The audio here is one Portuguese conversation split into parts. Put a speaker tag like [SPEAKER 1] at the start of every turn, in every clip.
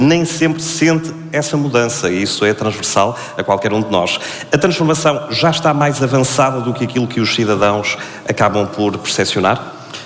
[SPEAKER 1] nem sempre sente essa mudança, e isso é transversal a qualquer um de nós. A transformação já está mais avançada do que aquilo que os cidadãos acabam por percepcionar?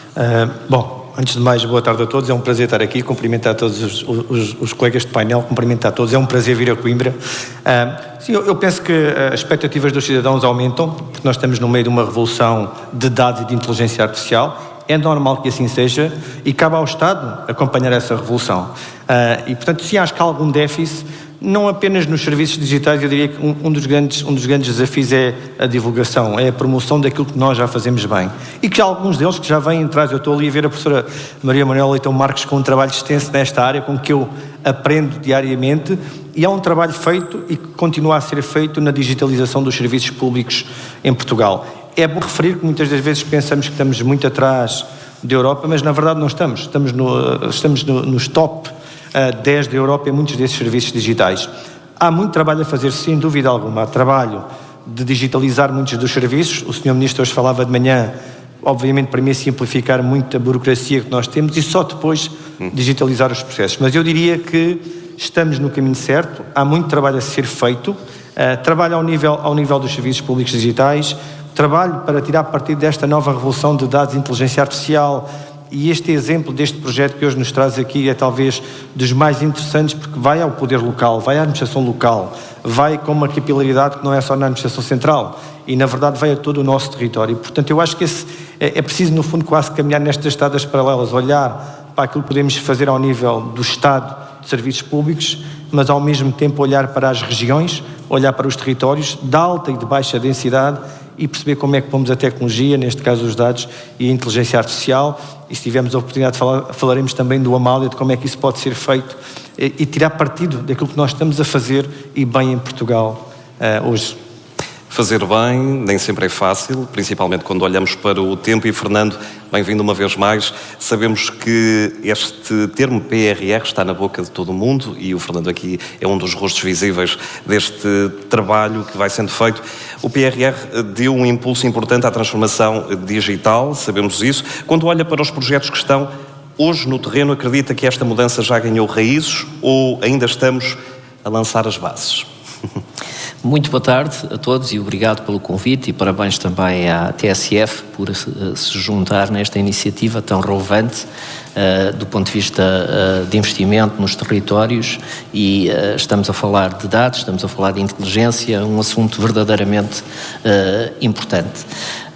[SPEAKER 2] Bom, antes de mais, boa tarde a todos, é um prazer estar aqui, cumprimentar todos os colegas de painel, cumprimentar todos, é um prazer vir a Coimbra. Sim, eu penso que as expectativas dos cidadãos aumentam, porque nós estamos no meio de uma revolução de dados e de inteligência artificial. É normal que assim seja e cabe ao Estado acompanhar essa revolução. E, portanto, sim, acho que há algum déficit, não apenas nos serviços digitais. Eu diria que um dos grandes desafios é a divulgação, é a promoção daquilo que nós já fazemos bem. E que há alguns deles que já vêm atrás. Eu estou ali a ver a professora Maria Manuela Leitão Marques com um trabalho extenso nesta área, com que eu aprendo diariamente, e há um trabalho feito e que continua a ser feito na digitalização dos serviços públicos em Portugal. É bom referir que muitas das vezes pensamos que estamos muito atrás da Europa, mas na verdade não estamos. Estamos nos top 10 da Europa em muitos desses serviços digitais. Há muito trabalho a fazer, sem dúvida alguma. Há trabalho de digitalizar muitos dos serviços. O Sr. Ministro hoje falava de manhã, obviamente, para mim, simplificar muito a burocracia que nós temos e só depois digitalizar os processos. Mas eu diria que estamos no caminho certo. Há muito trabalho a ser feito. Trabalho ao nível dos serviços públicos digitais. Trabalho para tirar partido desta nova revolução de dados e inteligência artificial, e este exemplo deste projeto que hoje nos traz aqui é talvez dos mais interessantes, porque vai ao poder local, vai à administração local, vai com uma capilaridade que não é só na administração central e na verdade vai a todo o nosso território. Portanto, eu acho que é preciso no fundo quase caminhar nestas estradas paralelas, olhar para aquilo que podemos fazer ao nível do Estado de serviços públicos, mas ao mesmo tempo olhar para as regiões, olhar para os territórios de alta e de baixa densidade e perceber como é que pomos a tecnologia, neste caso os dados e a inteligência artificial, e se tivermos a oportunidade de falaremos também do Amália, de como é que isso pode ser feito e tirar partido daquilo que nós estamos a fazer e bem em Portugal hoje.
[SPEAKER 1] Fazer bem nem sempre é fácil, principalmente quando olhamos para o tempo. E Fernando, bem-vindo uma vez mais. Sabemos que este termo PRR está na boca de todo o mundo e o Fernando aqui é um dos rostos visíveis deste trabalho que vai sendo feito. O PRR deu um impulso importante à transformação digital, sabemos isso. Quando olha para os projetos que estão hoje no terreno, acredita que esta mudança já ganhou raízes ou ainda estamos a lançar as bases?
[SPEAKER 3] Muito boa tarde a todos e obrigado pelo convite e parabéns também à TSF por se juntar nesta iniciativa tão relevante do ponto de vista de investimento nos territórios e estamos a falar de dados, estamos a falar de inteligência, um assunto verdadeiramente importante.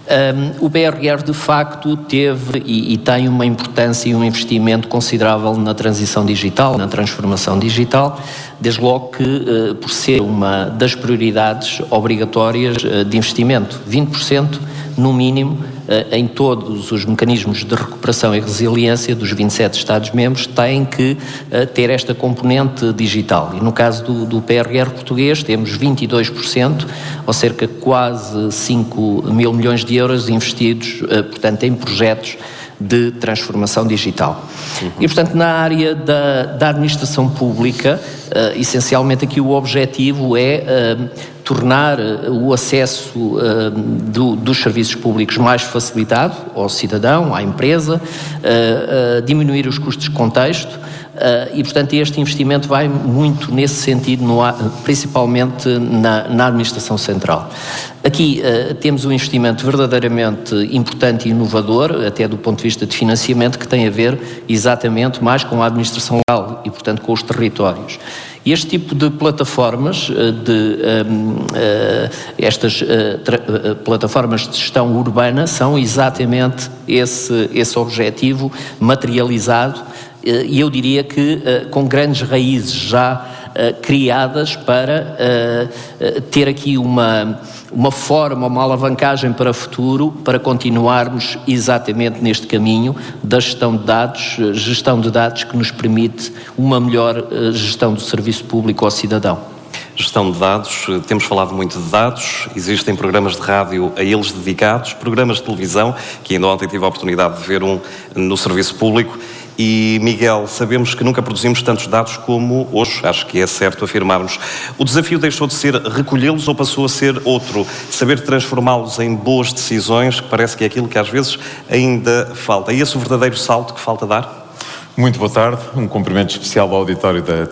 [SPEAKER 3] O PRR de facto teve e tem uma importância e um investimento considerável na transição digital, na transformação digital, desde logo que por ser uma das prioridades obrigatórias de investimento, 20% no mínimo em todos os mecanismos de recuperação e resiliência dos 27 Estados-membros têm que ter esta componente digital. E no caso do PRR português temos 22%, ou cerca de quase 5 mil milhões de euros investidos, portanto, em projetos de transformação digital. E, portanto, na área da administração pública, essencialmente aqui o objetivo é tornar o acesso dos serviços públicos mais facilitado ao cidadão, à empresa, diminuir os custos de contexto e, portanto, este investimento vai muito nesse sentido, principalmente na administração central. Aqui temos um investimento verdadeiramente importante e inovador, até do ponto de vista de financiamento, que tem a ver exatamente mais com a administração local e, portanto, com os territórios. Este tipo de plataformas, estas plataformas de gestão urbana são exatamente esse objetivo materializado e eu diria que com grandes raízes já criadas para ter aqui uma forma, uma alavancagem para o futuro, para continuarmos exatamente neste caminho da gestão de dados que nos permite uma melhor gestão do serviço público ao cidadão.
[SPEAKER 1] Gestão de dados, temos falado muito de dados, existem programas de rádio a eles dedicados, programas de televisão, que ainda ontem tive a oportunidade de ver um no serviço público. E, Miguel, sabemos que nunca produzimos tantos dados como hoje, acho que é certo afirmarmos. O desafio deixou de ser recolhê-los ou passou a ser outro? Saber transformá-los em boas decisões, que parece que é aquilo que às vezes ainda falta. É esse o verdadeiro salto que falta dar?
[SPEAKER 4] Muito boa tarde, um cumprimento especial ao auditório da